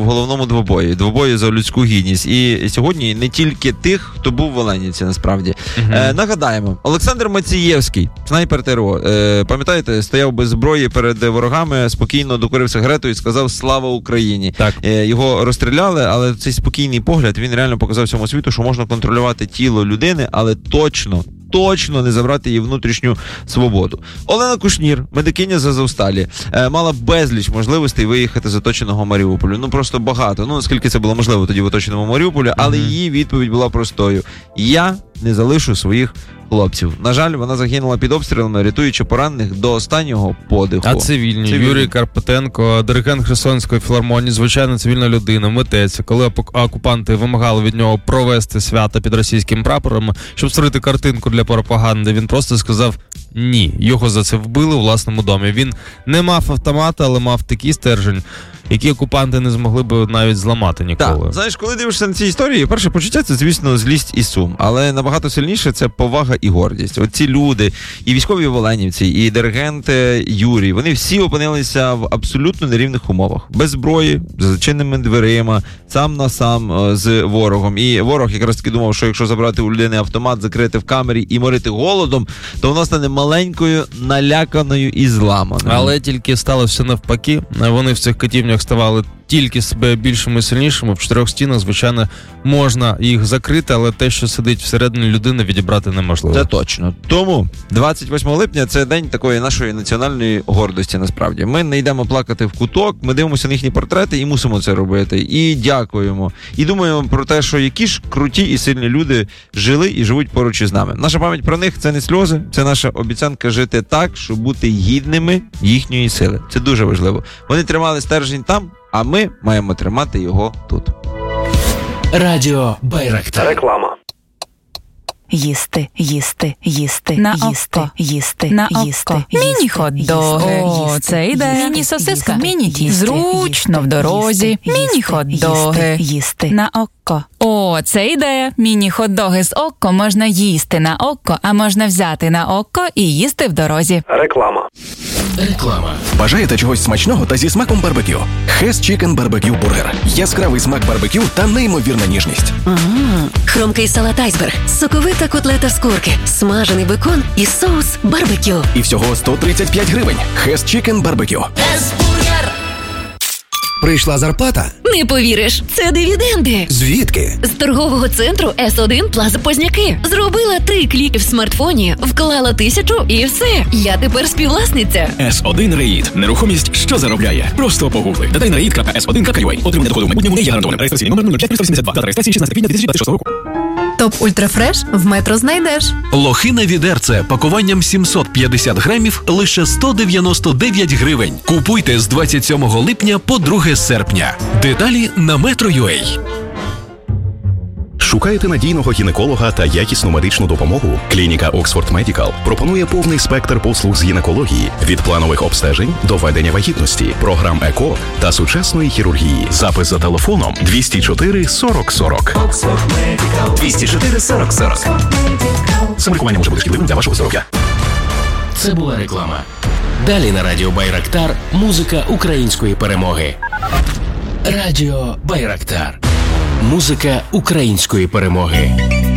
в головному двобої за людську гідність. І сьогодні не тільки тих, хто був в Оленівці, насправді. Нагадаємо, Олександр Мацієвський, снайпер ТРО, пам'ятаєте, стояв без зброї перед ворогами, спокійно докурив сигарету і сказав «Слава Україні». Так. Його розстріляли, але цей спокійний погляд, він реально показав всьому світу, що можна контролювати тіло людини, але точно не забрати її внутрішню свободу. Олена Кушнір, медикиня з Азовсталі, мала безліч можливостей виїхати з оточеного Маріуполя. Ну, просто багато. Ну, наскільки це було можливо тоді в оточеному Маріуполі, але її відповідь була простою. Я не залишу своїх хлопців. На жаль, вона загинула під обстрілами, рятуючи поранених до останнього подиху. А цивільні? Юрій Карпетенко, диригент Херсонської філармонії, звичайно цивільна людина, митець. Коли окупанти вимагали від нього провести свято під російським прапором, щоб створити картинку для пропаганди, він просто сказав ні. Його за це вбили у власному домі. Він не мав автомата, але мав такий стержень, які окупанти не змогли б навіть зламати ніколи. Так, знаєш, коли дивишся на ці історії, перше почуття – це, звісно, злість і сум. Але набагато сильніше – це повага і гордість. От ці люди, і військові в Оленівці, і диригент Юрій, вони всі опинилися в абсолютно нерівних умовах. Без зброї, за зачиненими дверима, сам на сам з ворогом. І ворог якраз таки думав, що якщо забрати у людини автомат, закрити в камері і морити голодом, то вона стане маленькою, наляканою і зламаною. Але тільки стало все навпаки. Вони в цих катівнях ставали тільки себе більшими і сильнішими. В 4 стінах, звичайно, можна їх закрити, але те, що сидить всередині людини, відібрати неможливо. Це точно. Тому 28 липня – це день такої нашої національної гордості, насправді. Ми не йдемо плакати в куток, ми дивимося на їхні портрети і мусимо це робити. І дякуємо. І думаємо про те, що які ж круті і сильні люди жили і живуть поруч із нами. Наша пам'ять про них – це не сльози, це наша обіцянка жити так, щоб бути гідними їхньої сили. Це дуже важливо. Вони тримали стержень там, а ми маємо тримати його тут. Радіо Байрактар. Реклама. Їсти, їсти, їсти, на їсти, око. їсти, На їсти, око. Міні-хот-доги. О, це ідея. Міні-сосиска. Міні-тісті. Зручно в дорозі. Міні-хот-доги. Їсти. На око. О, це ідея. Міні-хот-доги з око можна їсти на око, а можна взяти на око і їсти в дорозі. Реклама. Реклама. Бажаєте чогось смачного та зі смаком барбекю? Hess Chicken Barbecue Burger. Яскравий смак барбекю та неймовірна ніжність. Хрумкий салат айсберг, соковита котлета з курки, смажений бекон і соус барбекю. І всього 135 гривень. Hess Chicken Barbecue. Прийшла зарплата? Не повіриш, це дивіденди. Звідки? З торгового центру С1 Плаза Позняки. Зробила 3 кліки в смартфоні, вклала 1000 і все. Я тепер співвласниця. S1 Рейд. Нерухомість, що заробляє. Просто погугли. Додай на reid.s1.ua. Отримання доходу в майбутньому не є гарантованим. Реєстраційний номер 05382. Дата реєстрації 16 квітня 2026 року. Топ Ультрафреш в Метро знайдеш. Лохина відерце пакуванням 750 грамів лише 199 гривень. Купуйте з 27 липня по 2 серпня. Деталі на Metro.ua. Шукаєте надійного гінеколога та якісну медичну допомогу? Клініка Oxford Medical пропонує повний спектр послуг з гінекології – від планових обстежень до ведення вагітності, програм ЕКО та сучасної хірургії. Запис за телефоном 204 40 40. 204 40 40. Самолікування може бути шкідливим для вашого здоров'я. Це була реклама. Далі на Радіо Байрактар музика української перемоги. Радіо Байрактар. Музика української перемоги.